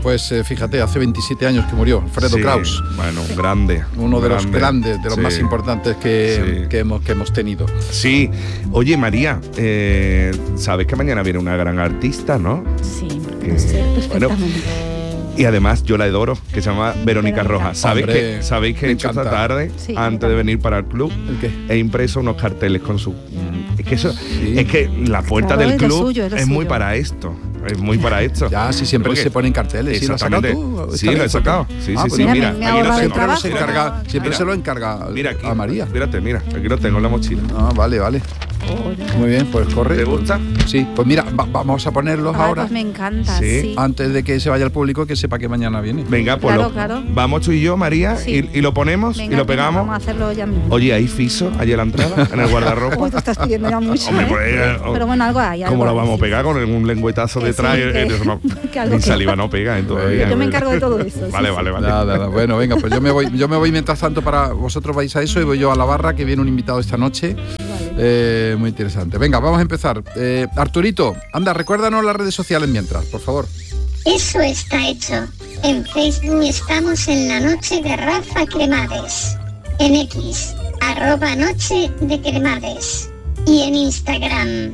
pues fíjate, hace 27 años que murió, Alfredo Kraus. Bueno, un grande. Uno de los grandes, de los más importantes que hemos tenido. Sí. Oye, María, sabes que mañana viene una gran artista, ¿no? Sí, lo sé perfectamente. Y además yo la adoro, que se llama Verónica Rojas. ¿Sabéis que he hecho esta tarde, antes de venir para el club, he impreso unos carteles con su... Es que eso, es que la puerta del club es muy para esto. Es muy para esto. Ya, si siempre se ponen carteles. ¿Sí lo has sacado tú? Sí, lo he sacado. Sí, mira. Siempre se lo encarga a María. Espérate, mira, aquí lo tengo en la mochila. Ah, vale. Muy bien, pues corre. ¿Te gusta? Sí, pues mira, vamos a ponerlos ahora. Pues me encanta, sí. Antes de que se vaya el público, que sepa que mañana viene. Venga, pues claro. Vamos tú y yo, María, y lo ponemos. Venga, y lo pegamos. Vamos a hacerlo ya mismo. Oye, ¿hay fiso allí en la entrada, en el guardarropa? Pues te estás pidiendo ya mucho. Hombre, pues, pero bueno, algo hay. ¿Cómo lo vamos a pegar con un lengüetazo detrás? Ni saliva no pega todavía. Yo me encargo de todo eso. Vale. Nada. Bueno, venga, pues yo me voy mientras tanto para vosotros vais a eso y voy yo a la barra, que viene un invitado esta noche. Vale. Muy interesante. Venga, vamos a empezar. Arturito, anda, recuérdanos las redes sociales mientras, por favor. Eso está hecho. En Facebook estamos en La Noche de Rafa Cremades. En X, @Noche de Cremades. Y en Instagram,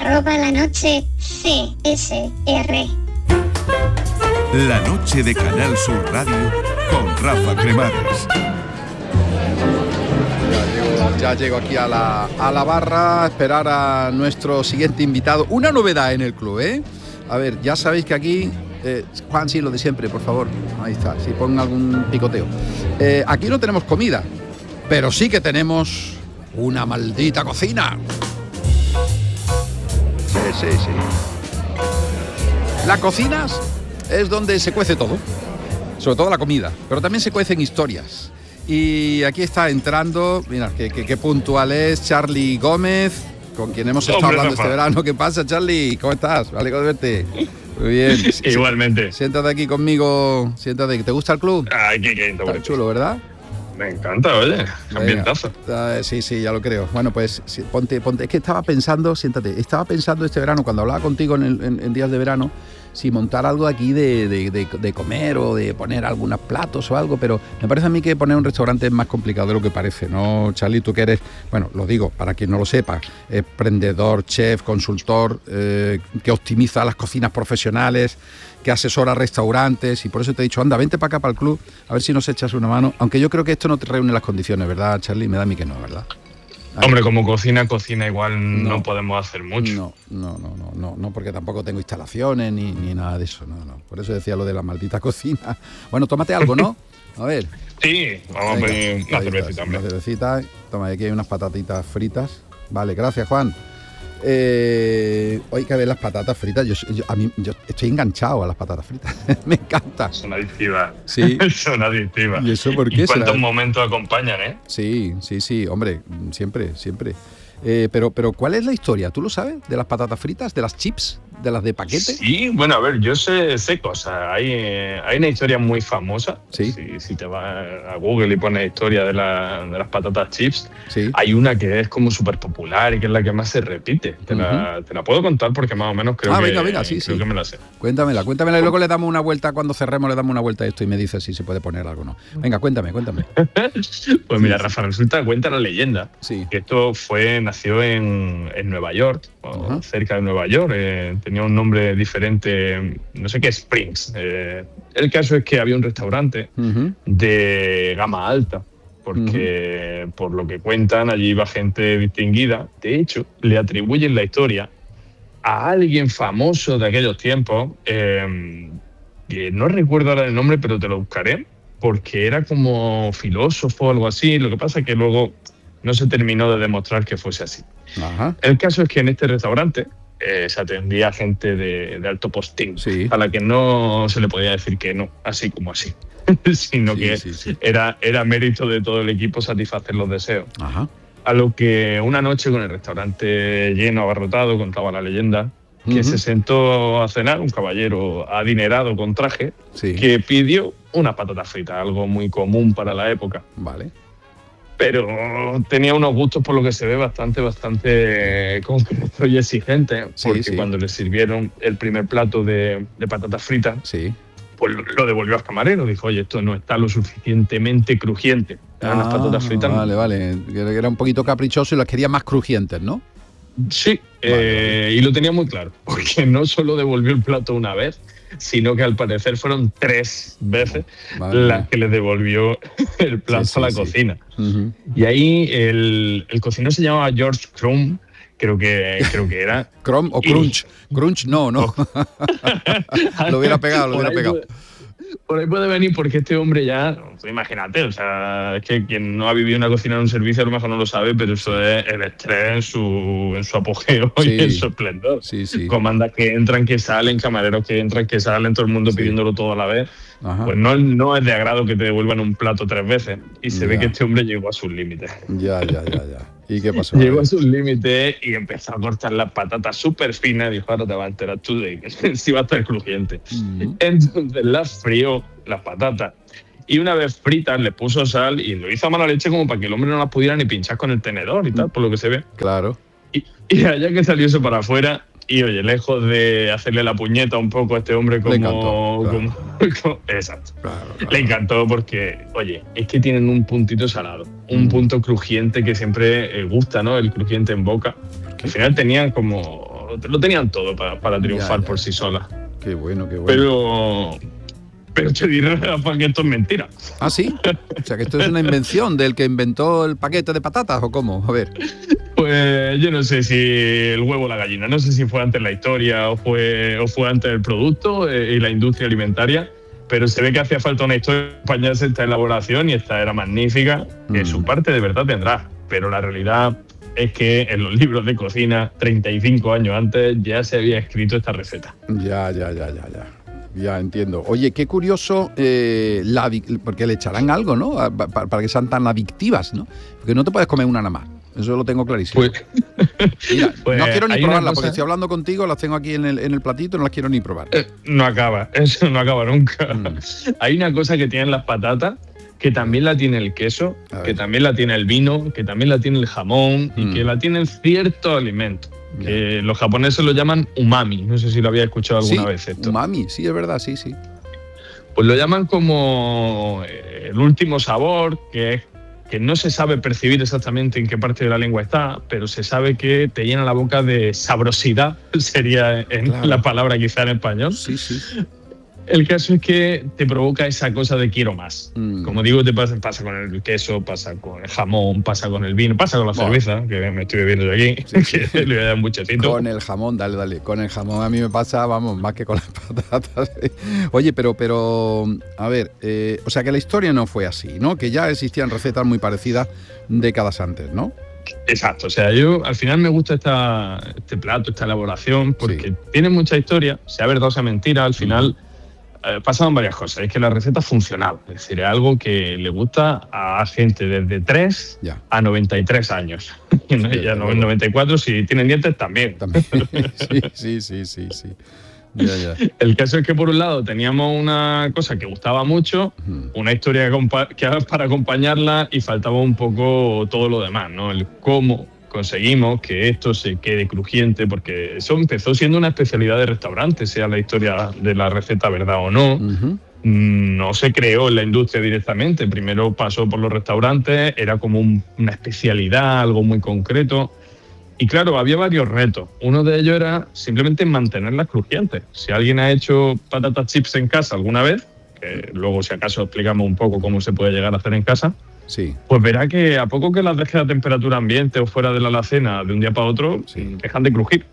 @LaNocheCSR. La noche de Canal Sur Radio con Rafa Cremades. Ya llego aquí a la barra a esperar a nuestro siguiente invitado. Una novedad en el club, ¿eh? A ver, ya sabéis que aquí... Juan, sí, lo de siempre, por favor. Ahí está, si pongo algún picoteo. Aquí no tenemos comida, pero sí que tenemos una maldita cocina. Sí. Las cocinas es donde se cuece todo, sobre todo la comida, pero también se cuecen historias. Y aquí está entrando, mira, qué puntual es Charly Gómez, con quien hemos estado hablando este verano. ¿Qué pasa, Charly? ¿Cómo estás? Vale, con verte. Muy bien. Igualmente. Siéntate aquí conmigo. Siéntate. ¿Te gusta el club? Ay, qué está chulo, ¿verdad? Me encanta, oye. Ambientazo. Sí, ya lo creo. Bueno, pues ponte. Es que estaba pensando este verano, cuando hablaba contigo en días de verano, si montar algo aquí de comer o de poner algunos platos o algo, pero me parece a mí que poner un restaurante es más complicado de lo que parece, ¿no, Charly? Tú que eres, bueno, lo digo para quien no lo sepa, emprendedor, chef, consultor, que optimiza las cocinas profesionales, que asesora restaurantes, y por eso te he dicho, anda, vente para acá, para el club, a ver si nos echas una mano, aunque yo creo que esto no te reúne las condiciones, ¿verdad, Charly? Me da a mí que no, ¿verdad? Hombre, como cocina igual no podemos hacer mucho. No, porque tampoco tengo instalaciones ni nada de eso, no. Por eso decía lo de la maldita cocina. Bueno, tómate algo, ¿no? A ver. Sí, vamos a pedir una cervecita, hombre. Una cervecita. Toma, aquí hay unas patatitas fritas. Vale, gracias, Juan. Hoy que ver las patatas fritas, yo estoy enganchado a las patatas fritas. Me encanta. Son adictivas. Sí. Son adictivas. ¿Y eso por qué? ¿Y cuántos momentos acompañan, Sí, hombre, siempre. Pero ¿cuál es la historia? ¿Tú lo sabes? ¿De las patatas fritas? ¿De las chips? ¿De las de paquete? Sí, bueno, a ver, yo sé cosas. Hay una historia muy famosa. Sí. Si te vas a Google y pones historia de las patatas chips, sí. Hay una que es como súper popular y que es la que más se repite. Te la puedo contar porque más o menos creo que me la sé. Cuéntamela y luego le damos una vuelta, cuando cerremos le damos una vuelta a esto y me dices si se puede poner algo o no. Venga, cuéntame. Pues mira, Rafa, cuenta la leyenda que esto nació en Nueva York, o cerca de Nueva York. Tenía un nombre diferente, no sé qué, Springs. El caso es que había un restaurante de gama alta, porque por lo que cuentan, allí iba gente distinguida. De hecho, le atribuyen la historia a alguien famoso de aquellos tiempos, que no recuerdo ahora el nombre, pero te lo buscaré, porque era como filósofo o algo así. Lo que pasa es que luego no se terminó de demostrar que fuese así. El caso es que en este restaurante se atendía gente de alto postín, a la que no se le podía decir que no, así como así, sino que era mérito de todo el equipo satisfacer los deseos. A lo que una noche, con el restaurante lleno, abarrotado, contaba la leyenda, que se sentó a cenar un caballero adinerado con traje, que pidió unas patatas fritas, algo muy común para la época. Vale. Pero tenía unos gustos, por lo que se ve, bastante concretos y exigentes, porque cuando le sirvieron el primer plato de patatas fritas, pues lo devolvió al camarero. Dijo, oye, esto no está lo suficientemente crujiente. Eran unas patatas fritas. Vale. Era un poquito caprichoso y las quería más crujientes, ¿no? Sí, y lo tenía muy claro, porque no solo devolvió el plato una vez, sino que al parecer fueron 3 veces las que le devolvió el plato a la cocina. Uh-huh. Y ahí el cocinero se llamaba George Crumb, creo que era. ¿Crumb o Crunch? Crunch, no. Lo hubiera pegado. Por ahí puede venir, porque este hombre ya, imagínate, o sea, es que quien no ha vivido una cocina en un servicio a lo mejor no lo sabe, pero eso es el estrés en su apogeo y en su esplendor. Sí. Comandas que entran, que salen, camareros que entran, que salen, todo el mundo pidiéndolo todo a la vez. Ajá. Pues no es de agrado que te devuelvan un plato 3 veces. Y se ve que este hombre llegó a sus límites. Ya. ¿Y qué pasó? Llegó a sus límites y empezó a cortar las patatas súper finas. Dijo, ahora te vas a enterar tú de que sí va a estar crujiente. Uh-huh. Entonces las frió, las patatas. Y una vez fritas le puso sal y lo hizo a mala leche como para que el hombre no las pudiera ni pinchar con el tenedor y tal, por lo que se ve. Claro. Y allá que salió eso para afuera, y oye, lejos de hacerle la puñeta un poco a este hombre como... Le encantó, claro. Exacto. Claro. Le encantó porque, oye, es que tienen un puntito salado, un punto crujiente que siempre gusta, ¿no? El crujiente en boca. Al final tenían lo tenían todo para triunfar por sí solas. Qué bueno. Pero te diré, Rafa, que esto es mentira. ¿Ah, sí? O sea, que esto es una invención del que inventó el paquete de patatas, ¿o cómo? A ver. Pues yo no sé si el huevo o la gallina. No sé si fue antes la historia o fue antes el producto y la industria alimentaria. Pero se ve que hacía falta una historia para acompañarse esta elaboración y esta era magnífica. Que su parte de verdad tendrá. Pero la realidad es que en los libros de cocina, 35 años antes, ya se había escrito esta receta. Ya entiendo. Oye, qué curioso, porque le echarán algo, ¿no? Para que sean tan adictivas, ¿no? Porque no te puedes comer una nada más. Eso lo tengo clarísimo. Mira, no quiero ni probarla, porque estoy hablando contigo, las tengo aquí en el platito y no las quiero ni probar. No acaba, eso no acaba nunca. Hay una cosa que tienen las patatas, que también la tiene el queso, que también la tiene el vino, que también la tiene el jamón y que la tienen ciertos alimentos. Que los japoneses lo llaman umami. No sé si lo había escuchado alguna vez esto. Umami, sí, es verdad, sí. Pues lo llaman como el último sabor, que no se sabe percibir exactamente en qué parte de la lengua está, pero se sabe que te llena la boca de sabrosidad, sería la palabra quizá en español. Sí. El caso es que te provoca esa cosa de quiero más. Como digo, te pasa con el queso, pasa con el jamón, pasa con el vino, pasa con la cerveza, que me estoy bebiendo yo aquí, que le voy a dar un buchecito. Con el jamón, dale. Con el jamón a mí me pasa, vamos, más que con las patatas. Oye, pero a ver, o sea que la historia no fue así, ¿no? Que ya existían recetas muy parecidas décadas antes, ¿no? Exacto, o sea, yo al final me gusta este plato, esta elaboración, porque tiene mucha historia, sea verdad o sea mentira, al final... pasaban varias cosas. Es que la receta funcionaba. Es decir, es algo que le gusta a gente desde 3 a 93 años. Y ya 94, si tienen dientes, también. Sí. Ya. El caso es que, por un lado, teníamos una cosa que gustaba mucho, una historia que para acompañarla, y faltaba un poco todo lo demás, ¿no? El cómo conseguimos que esto se quede crujiente, porque eso empezó siendo una especialidad de restaurantes, sea la historia de la receta verdad o no. No se creó en la industria directamente, primero pasó por los restaurantes, era como una especialidad, algo muy concreto. Y claro, había varios retos. Uno de ellos era simplemente mantenerlas crujientes. Si alguien ha hecho patatas chips en casa alguna vez, que luego si acaso explicamos un poco cómo se puede llegar a hacer en casa, pues verá que a poco que las deje a temperatura ambiente o fuera de la alacena de un día para otro, dejan de crujir.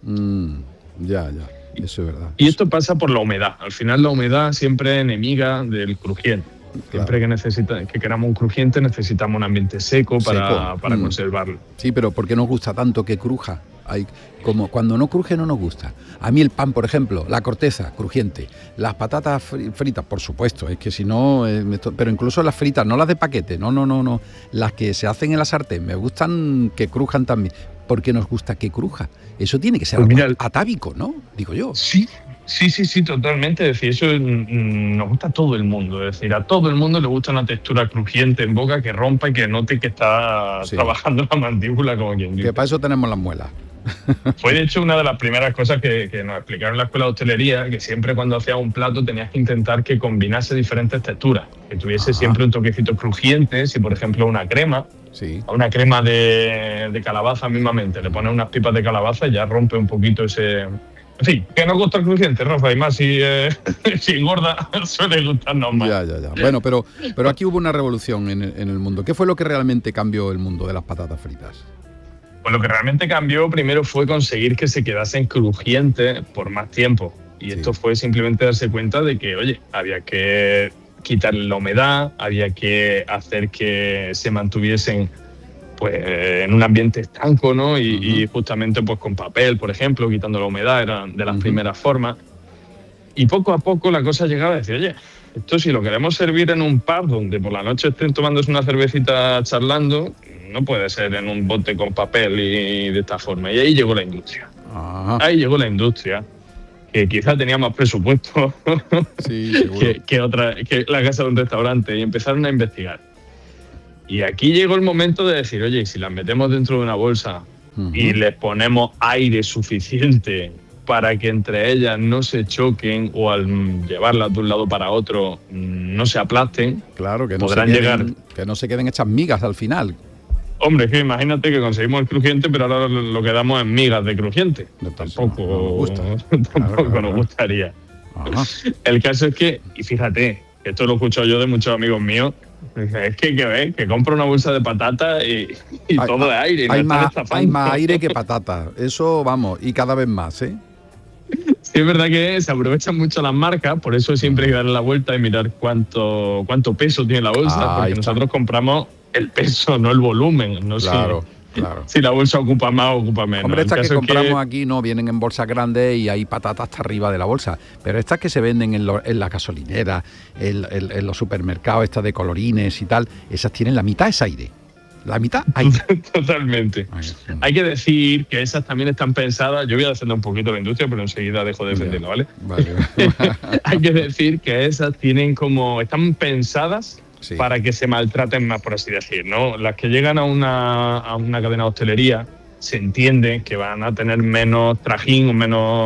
Ya, eso es verdad. Y esto pasa por la humedad. Al final la humedad siempre es enemiga del crujiente. Siempre que queramos un crujiente necesitamos un ambiente seco para conservarlo. Sí, pero ¿por qué nos gusta tanto que cruja? Como cuando no cruje no nos gusta. A mí el pan, por ejemplo, la corteza crujiente, las patatas fritas, por supuesto, es que si no, pero incluso las fritas, no las de paquete, no, las que se hacen en la sartén, me gustan que crujan también, porque nos gusta que cruja. Eso tiene que ser algo atávico, ¿no? Digo yo. Sí, Sí, totalmente. Es decir, eso nos gusta a todo el mundo. Es decir, a todo el mundo le gusta una textura crujiente en boca que rompa y que note que está trabajando la mandíbula, como quien dice. Que para eso tenemos las muelas. Fue de hecho una de las primeras cosas que nos explicaron en la escuela de hostelería, que siempre cuando hacías un plato tenías que intentar que combinase diferentes texturas, que tuviese siempre un toquecito crujiente. Si por ejemplo una crema, a una crema de calabaza mismamente le pones unas pipas de calabaza y ya rompe un poquito ese... En fin, que nos gusta el crujiente, Rafa, y más si engorda suele gustarnos más. Ya. Bueno, pero aquí hubo una revolución en el mundo. ¿Qué fue lo que realmente cambió el mundo de las patatas fritas? Pues lo que realmente cambió primero fue conseguir que se quedasen crujientes por más tiempo. Y esto fue simplemente darse cuenta de que, oye, había que quitarle la humedad, había que hacer que se mantuviesen pues en un ambiente estanco, ¿no? Y justamente pues con papel, por ejemplo, quitando la humedad, eran de las primeras formas. Y poco a poco la cosa llegaba a decir, oye, esto si lo queremos servir en un pub donde por la noche estén tomándose una cervecita charlando, no puede ser en un bote con papel y de esta forma. Y ahí llegó la industria. Ahí llegó la industria, que quizás tenía más presupuesto que la casa de un restaurante, y empezaron a investigar. Y aquí llegó el momento de decir, oye, si las metemos dentro de una bolsa y les ponemos aire suficiente para que entre ellas no se choquen o al llevarlas de un lado para otro no se aplasten, claro, que no se queden hechas migas al final. Hombre, es que imagínate que conseguimos el crujiente, pero ahora lo que damos es migas de crujiente. Tampoco nos gustaría. El caso es que, y fíjate, esto lo he escuchado yo de muchos amigos míos, es que compro una bolsa de patata y todo de aire. Hay más aire que patata, eso vamos, y cada vez más, ¿eh? Sí, es verdad que se aprovechan mucho las marcas, por eso siempre hay que darle la vuelta y mirar cuánto peso tiene la bolsa, porque nosotros compramos el peso, no el volumen, no si la bolsa ocupa más o ocupa menos. Hombre, estas que compramos aquí no vienen en bolsas grandes y hay patatas hasta arriba de la bolsa, pero estas que se venden en la gasolinera, en los supermercados, estas de colorines y tal, esas tienen la mitad es aire. La mitad aire. Totalmente. Hay que decir que esas también están pensadas, yo voy a defender un poquito la industria, pero enseguida dejo de defenderla, ¿vale? Hay que decir que esas están pensadas para que se maltraten más, por así decir, ¿no? Las que llegan a una cadena de hostelería se entiende que van a tener menos trajín o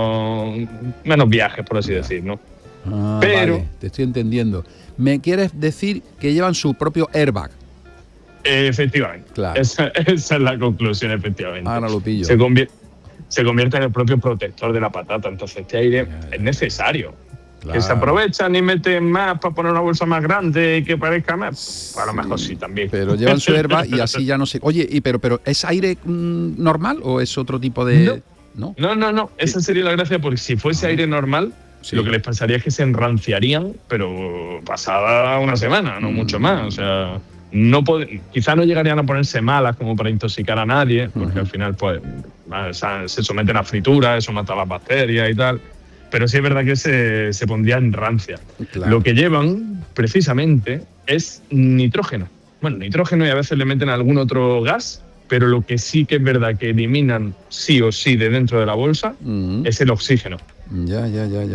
menos viajes, por así decir, ¿no? Pero te estoy entendiendo. ¿Me quieres decir que llevan su propio airbag? Efectivamente. Claro. Esa es la conclusión, efectivamente. Ahora lo pillo. Se convierte en el propio protector de la patata, entonces este aire es necesario. Claro. Que se aprovechan y meten más para poner una bolsa más grande y que parezca más. A lo mejor sí también. Pero llevan su herba y así ya no sé. Oye, pero ¿es aire normal o es otro tipo de...? No. Esa sería la gracia, porque si fuese aire normal, lo que les pasaría es que se enranciarían, pero pasada una semana, no mucho más. O sea, quizá no llegarían a ponerse malas como para intoxicar a nadie, porque al final pues se someten a fritura, eso mata las bacterias y tal. Pero sí es verdad que se pondrían rancias. Claro. Lo que llevan, precisamente, es nitrógeno. Bueno, nitrógeno, y a veces le meten algún otro gas, pero lo que sí que es verdad que eliminan sí o sí de dentro de la bolsa es el oxígeno. Ya.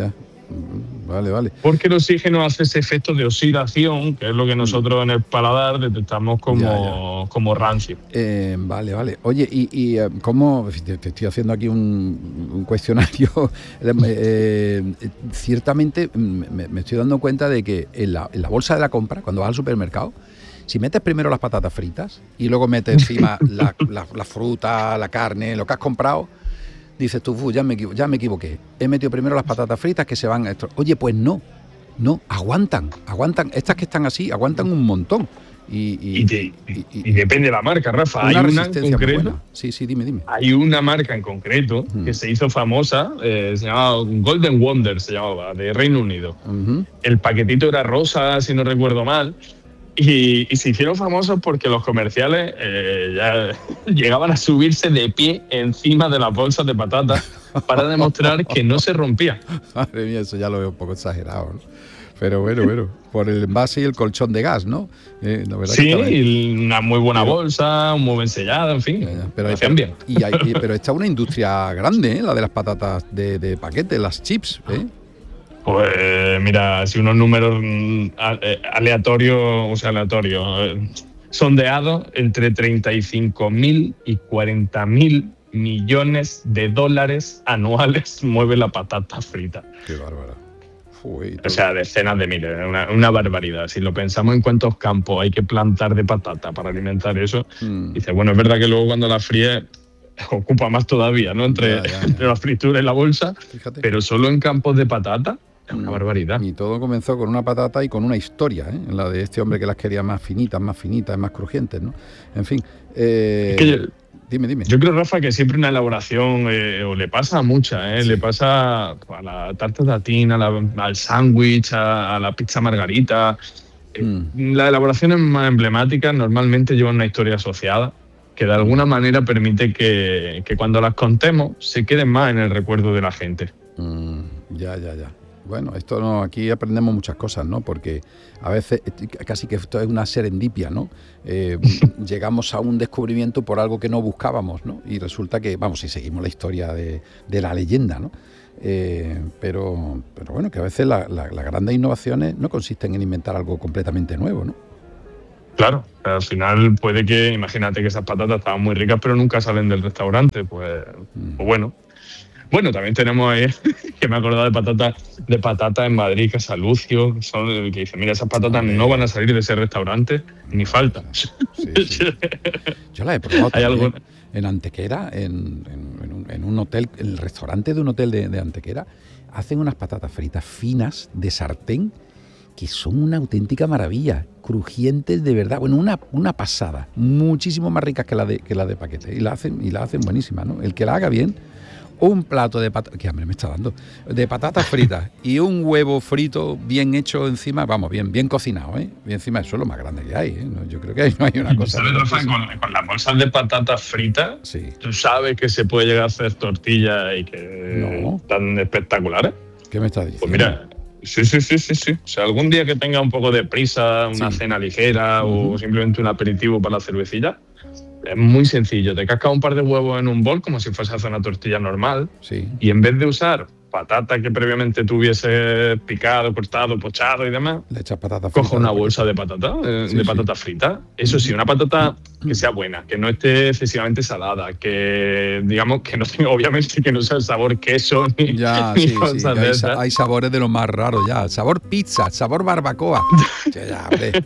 Vale. Porque el oxígeno hace ese efecto de oxidación, que es lo que nosotros en el paladar detectamos como rancio. Vale. Oye, ¿y cómo? Te estoy haciendo aquí un cuestionario. Ciertamente me estoy dando cuenta de que en la bolsa de la compra, cuando vas al supermercado, si metes primero las patatas fritas y luego metes encima la fruta, la carne, lo que has comprado, dices tú, ya me equivoqué. He metido primero las patatas fritas que se van a esto. Oye, pues no, aguantan. Estas que están así aguantan un montón. Y depende de la marca, Rafa. Hay una en concreto. Sí, dime. Hay una marca en concreto que se hizo famosa, se llamaba Golden Wonder, se llamaba, de Reino Unido. El paquetito era rosa, si no recuerdo mal. Y se hicieron famosos porque los comerciales ya llegaban a subirse de pie encima de las bolsas de patatas para demostrar que no se rompía. Madre mía, eso ya lo veo un poco exagerado, ¿no? Pero bueno, por el envase y el colchón de gas, ¿no? La verdad una muy buena bolsa, muy bien sellada, en fin. Pero hacían bien. Pero está una industria grande, la de las patatas de paquete, las chips, Pues mira, si unos números aleatorios, sondeados, entre 35.000 y 40.000 millones de dólares anuales mueve la patata frita. Qué bárbara. O sea, decenas de miles, una barbaridad. Si lo pensamos en cuántos campos hay que plantar de patata para alimentar eso, dice, bueno, es verdad que luego cuando la fríes ocupa más todavía, ¿no? Entre la fritura y la bolsa. Fíjate. Pero solo en campos de patata es una barbaridad. Y todo comenzó con una patata y con una historia, ¿eh? La de este hombre que las quería más finitas, más crujientes, ¿no? En fin. Es que Dime. Yo creo, Rafa, que siempre una elaboración, o le pasa a muchas, le pasa a la tarta tatina, al sándwich, a la pizza margarita. Las elaboraciones más emblemáticas normalmente llevan una historia asociada que de alguna manera permite que cuando las contemos se queden más en el recuerdo de la gente. Ya. Bueno, aquí aprendemos muchas cosas, ¿no? Porque a veces casi que esto es una serendipia, ¿no? Llegamos a un descubrimiento por algo que no buscábamos, ¿no? Y resulta que, si seguimos la historia de la leyenda, ¿no? Pero bueno, que a veces las grandes innovaciones no consisten en inventar algo completamente nuevo, ¿no? Claro, al final puede que, imagínate que esas patatas estaban muy ricas, pero nunca salen del restaurante, pues bueno. Bueno, también tenemos ahí, que me he acordado de patatas en Madrid, Casalucio, que dicen, mira, esas patatas no van a salir de ese restaurante, ni falta. Sí. Yo las he probado en Antequera, en un hotel, en el restaurante de un hotel de Antequera, hacen unas patatas fritas finas de sartén que son una auténtica maravilla, crujientes de verdad, bueno, una pasada, muchísimo más ricas que la de paquete, y la hacen buenísimas, ¿no? El que la haga bien, un plato de patatas, que hambre me está dando, de patatas fritas y un huevo frito bien hecho encima, bien cocinado, ¿eh? Bien encima, eso es lo más grande que hay, ¿eh? Yo creo que no hay una cosa. ¿Sabes, Rafa, con las bolsas de patatas fritas, sí, tú sabes que se puede llegar a hacer tortillas y que tan espectaculares? ¿Qué me estás diciendo? Pues mira, sí. O sea, algún día que tenga un poco de prisa, una cena ligera o simplemente un aperitivo para la cervecilla, es muy sencillo. Te cascas un par de huevos en un bol como si fuese a hacer una tortilla normal. Sí. Y en vez de usar patata que previamente tuviese picado, cortado, pochado y demás, le echas patata frita, coja una bolsa de patata, patata frita. Eso sí, una patata que sea buena, que no esté excesivamente salada, que digamos que no tenga, obviamente que no sea el sabor queso ni cosas de esas. Hay sabores de lo más raros ya. Sabor pizza, sabor barbacoa. Ya, hombre.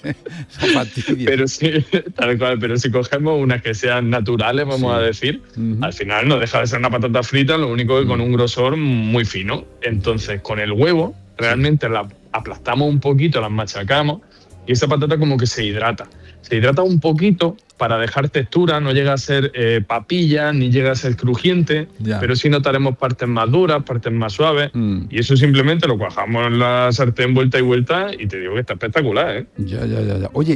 Pero sí, tal cual, pero si cogemos unas que sean naturales, vamos a decir, al final no deja de ser una patata frita, lo único que con un grosor muy fino. Entonces, con el huevo, realmente la aplastamos un poquito, la machacamos y esa patata como que se hidrata. Se hidrata un poquito para dejar textura, no llega a ser papilla, ni llega a ser crujiente, pero sí notaremos partes más duras, partes más suaves, y eso simplemente lo cuajamos en la sartén vuelta y vuelta y te digo que está espectacular, ¿eh? Ya. Oye,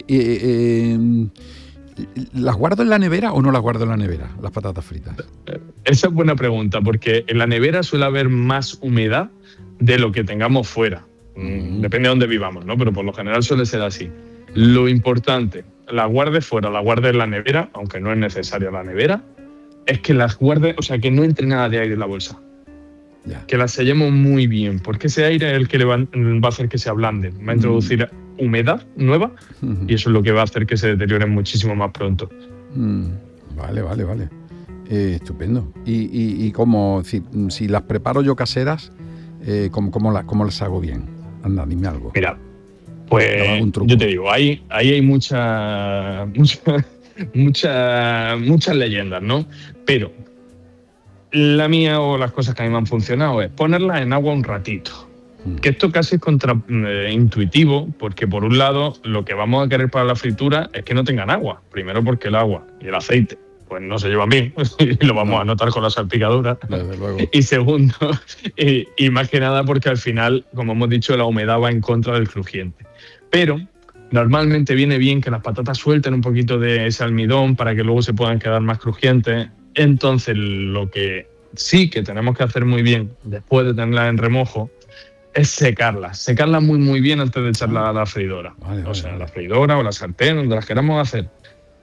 ¿las guardo en la nevera o no las guardo en la nevera, las patatas fritas? Esa es buena pregunta, porque en la nevera suele haber más humedad de lo que tengamos fuera. Depende de dónde vivamos, ¿no? Pero por lo general suele ser así. Lo importante, la guardes fuera, la guardes en la nevera, aunque no es necesaria la nevera, es que las guardes, o sea, que no entre nada de aire en la bolsa. Que las sellemos muy bien, porque ese aire es el que va a hacer que se ablanden, va a introducir humedad nueva y eso es lo que va a hacer que se deterioren muchísimo más pronto. Vale. Estupendo. Y como si las preparo yo caseras, ¿cómo las hago bien? Anda, dime algo. Mira, pues yo te digo, ahí hay muchas leyendas, ¿no? Pero la mía o las cosas que a mí me han funcionado es ponerlas en agua un ratito. Que esto casi es intuitivo, porque por un lado lo que vamos a querer para la fritura es que no tengan agua. Primero porque el agua y el aceite pues no se llevan bien y lo vamos a notar con la salpicadura. Desde luego. Y segundo, y más que nada porque al final, como hemos dicho, la humedad va en contra del crujiente. Pero normalmente viene bien que las patatas suelten un poquito de ese almidón para que luego se puedan quedar más crujientes. Entonces, lo que sí que tenemos que hacer muy bien después de tenerlas en remojo es secarlas muy bien antes de echarlas a la freidora. La freidora o la sartén, donde las queramos hacer.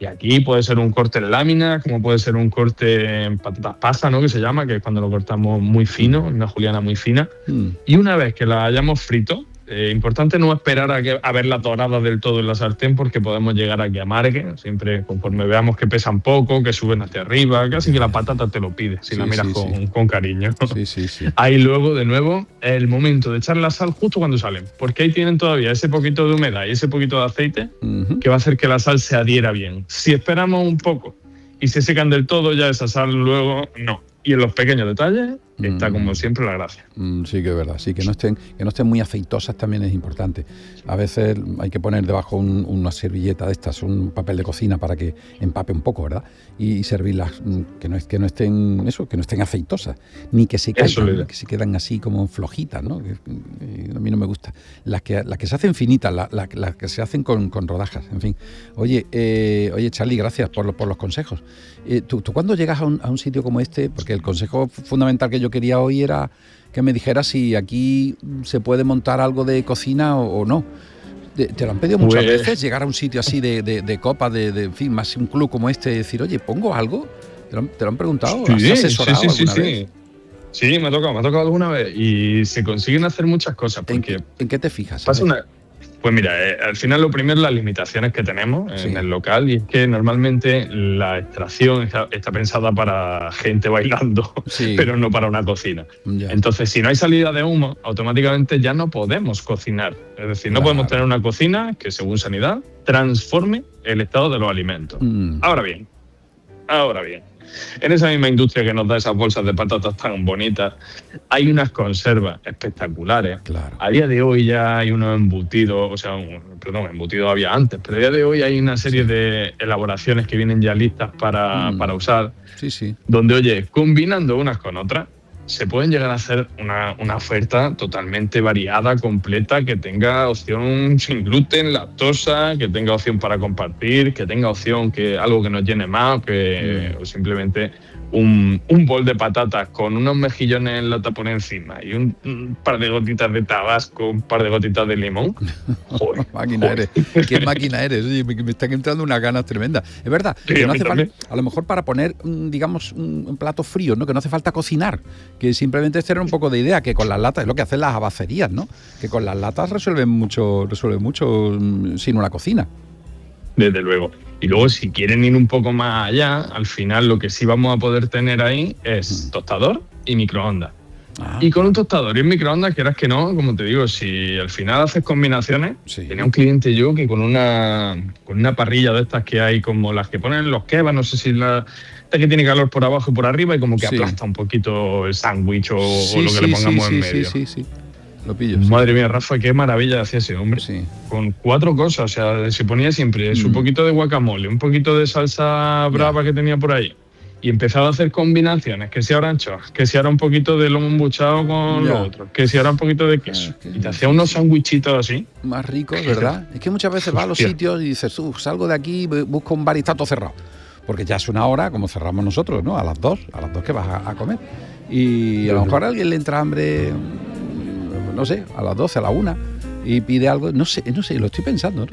Y aquí puede ser un corte en lámina, como puede ser un corte en patatas pasas, ¿no? Que se llama, que es cuando lo cortamos muy fino, una juliana muy fina. Y una vez que la hayamos frito, importante no esperar a verla dorada del todo en la sartén, porque podemos llegar a que amargue, siempre conforme veamos que pesan poco, que suben hacia arriba, casi que la patata te lo pide, si la miras con cariño. Sí. Ahí luego, de nuevo, es el momento de echar la sal justo cuando salen, porque ahí tienen todavía ese poquito de humedad y ese poquito de aceite que va a hacer que la sal se adhiera bien. Si esperamos un poco y se secan del todo, ya esa sal luego no. Y en los pequeños detalles está como siempre la gracia. Sí que es verdad, sí, que no estén muy aceitosas también es importante. A veces hay que poner debajo una servilleta de estas, un papel de cocina para que empape un poco, ¿verdad? Y servirlas, que no estén aceitosas, ni que se caigan, que se quedan así como flojitas, ¿no? A mí no me gusta. Las que se hacen finitas, las que se hacen con rodajas, en fin. Oye, Charly, gracias por los consejos. ¿Tú cuando llegas a un sitio como este, porque el consejo fundamental que yo quería hoy era que me dijeras si aquí se puede montar algo de cocina o no. ¿Te lo han pedido muchas veces, llegar a un sitio así de copa, en fin, más un club como este, decir, oye, ¿pongo algo? ¿Te lo han preguntado? ¿Has asesorado alguna vez? Sí, me ha tocado alguna vez y se consiguen hacer muchas cosas. Porque ¿En qué te fijas? Pues mira, al final lo primero las limitaciones que tenemos en el local, y es que normalmente la extracción está pensada para gente bailando, pero no para una cocina. Entonces, si no hay salida de humo, automáticamente ya no podemos cocinar. Es decir, no podemos tener una cocina que, según Sanidad, transforme el estado de los alimentos. Ahora bien, en esa misma industria que nos da esas bolsas de patatas tan bonitas, hay unas conservas espectaculares. Claro. A día de hoy ya hay unos embutidos, embutidos había antes, pero a día de hoy hay una serie de elaboraciones que vienen ya listas para usar, donde, oye, combinando unas con otras, se pueden llegar a hacer una oferta totalmente variada, completa, que tenga opción sin gluten, lactosa, que tenga opción para compartir, que tenga opción que algo que nos llene más, o simplemente un bol de patatas con unos mejillones en lata por encima y un par de gotitas de tabasco, un par de gotitas de limón. Joder, eres. ¿Qué máquina eres? Oye, me están entrando unas ganas tremendas. Es verdad, que no hace falta, a lo mejor para poner, digamos, un plato frío, ¿no? Que no hace falta cocinar, que simplemente es tener un poco de idea, que con las latas, es lo que hacen las abacerías, ¿no? Que con las latas resuelven mucho sin una cocina. Desde luego. Y luego, si quieren ir un poco más allá, al final lo que sí vamos a poder tener ahí es tostador y microondas. Y con un tostador y un microondas, quieras que no, como te digo, si al final haces combinaciones, tenía un cliente yo que con una parrilla de estas que hay, como las que ponen los kebabs, no sé si esta que tiene calor por abajo y por arriba y como que aplasta un poquito el sándwich o lo que le pongamos en medio. Sí. Lo pillo. Madre mía, Rafa, qué maravilla hacía ese hombre. Con 4 cosas, o sea, se ponía siempre su poquito de guacamole, un poquito de salsa brava que tenía por ahí. Y empezaba a hacer combinaciones, que si ahora anchoas, que si ahora un poquito de lomo embuchado con lo otro, que si ahora un poquito de queso. Y te hacía unos sándwichitos así. Más ricos, ¿verdad? Es que muchas veces vas a los sitios y dices, salgo de aquí, busco un bar y está todo cerrado. Porque ya es una hora, como cerramos nosotros, ¿no? A las 2 que vas a comer. Y a lo mejor a alguien le entra hambre, no sé, a las 12, a la 1, y pide algo, no sé, lo estoy pensando,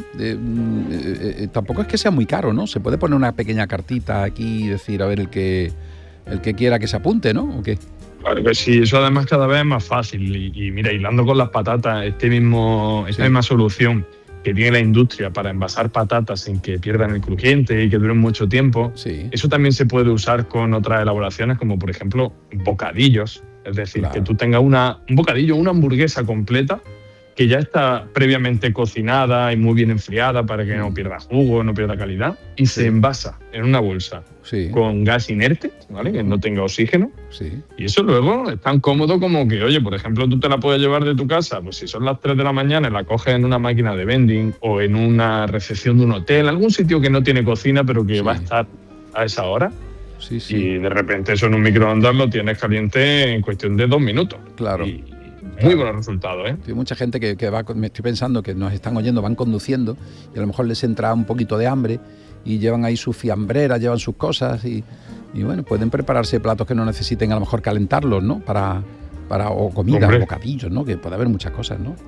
¿no? Tampoco es que sea muy caro, ¿no? Se puede poner una pequeña cartita aquí y decir, a ver, el que quiera que se apunte, ¿no? ¿O qué? Claro que sí, eso además cada vez es más fácil. Y mira, hilando con las patatas, esta misma solución que tiene la industria para envasar patatas sin que pierdan el crujiente y que duren mucho tiempo, eso también se puede usar con otras elaboraciones, como por ejemplo bocadillos. Es decir, que tú tengas un bocadillo, una hamburguesa completa que ya está previamente cocinada y muy bien enfriada para que no pierda jugo, no pierda calidad, y se envasa en una bolsa con gas inerte, ¿vale? Que no tenga oxígeno. Y eso luego es tan cómodo como que, oye, por ejemplo, tú te la puedes llevar de tu casa, pues si son las 3 de la mañana y la coges en una máquina de vending o en una recepción de un hotel, algún sitio que no tiene cocina pero que va a estar a esa hora. Y de repente eso en un microondas lo tienes caliente en cuestión de 2 minutos. Claro. Y muy buenos resultados, ¿eh? Hay mucha gente que va, me estoy pensando que nos están oyendo, van conduciendo y a lo mejor les entra un poquito de hambre y llevan ahí sus fiambreras, llevan sus cosas y bueno, pueden prepararse platos que no necesiten a lo mejor calentarlos, ¿no? O comida, o bocadillos, ¿no? Que puede haber muchas cosas, ¿no?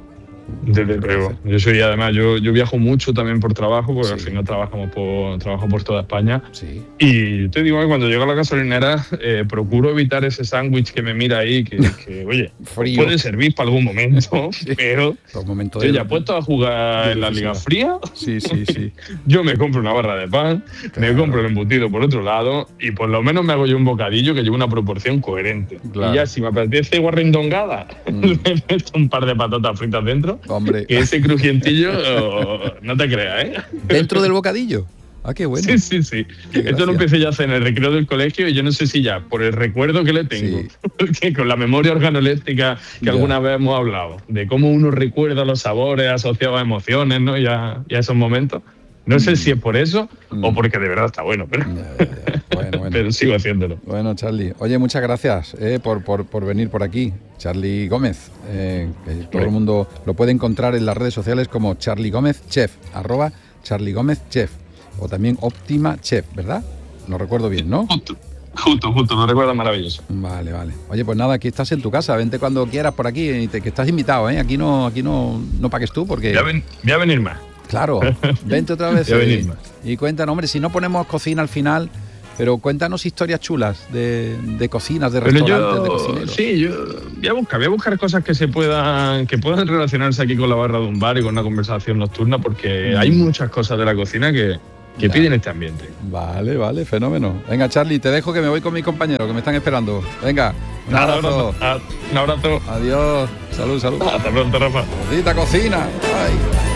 Desde luego. Yo soy, además, yo viajo mucho también por trabajo, porque al final trabajo por toda España. Sí. Y te digo que cuando llego a la gasolinera procuro evitar ese sándwich que me mira ahí, que oye, puede servir para algún momento, pero yo ya puesto a jugar en la Liga Fría, sí. Yo me compro una barra de pan, me compro el embutido por otro lado y por lo menos me hago yo un bocadillo que lleve una proporción coherente. Claro. Y ya si me apetece guarrindongada, le meto un par de patatas fritas dentro. Hombre. Que ese crujientillo, no te creas, ¿eh? ¿Dentro del bocadillo? Ah, qué bueno. Sí. Esto lo empecé ya a hacer en el recreo del colegio y yo no sé si ya, por el recuerdo que le tengo, porque con la memoria organoléptica que alguna vez hemos hablado, de cómo uno recuerda los sabores asociados a emociones, ¿no? Y a esos momentos. No sé si es por eso o porque de verdad está bueno, pero, Bueno. pero sigo haciéndolo. Bueno, Charly. Oye, muchas gracias por venir por aquí. Charly Gómez, que todo el mundo lo puede encontrar en las redes sociales como Charly Gómez Chef, @Charly Gómez Chef, o también Óptima Chef, ¿verdad? No recuerdo bien, ¿no? Justo, lo recuerdo maravilloso. Vale. Oye, pues nada, aquí estás en tu casa, vente cuando quieras por aquí, que estás invitado, ¿eh? Aquí no pagues tú porque... Voy a venir más. Claro, vente otra vez y cuéntanos, hombre, si no ponemos cocina al final, pero cuéntanos historias chulas de cocinas, de restaurantes, de cocineros. Sí, yo voy a buscar cosas que puedan relacionarse aquí con la barra de un bar y con una conversación nocturna, porque hay muchas cosas de la cocina que piden este ambiente. Vale, fenómeno. Venga, Charly, te dejo que me voy con mis compañeros que me están esperando. Venga, un abrazo. Un abrazo. Adiós. Salud. Hasta pronto, Rafa. Maldita cocina. Ay.